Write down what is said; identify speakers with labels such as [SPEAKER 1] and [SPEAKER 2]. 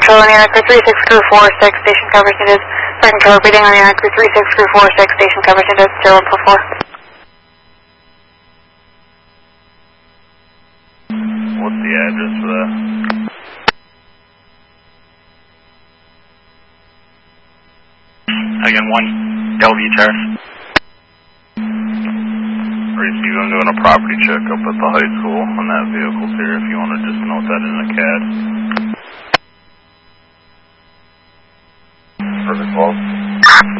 [SPEAKER 1] control on Anna Crew 36 Crew 46, station coverage needed. Fire control reading on Anna Crew 36 Crew 46, station coverage needed 0144.
[SPEAKER 2] What's the address for that?
[SPEAKER 3] Again, 1 Bellevue Terrace.
[SPEAKER 2] Alright, so I'm doing a property check up at the high school on that vehicle here if you want to just note that in the CAD. Perfect, well.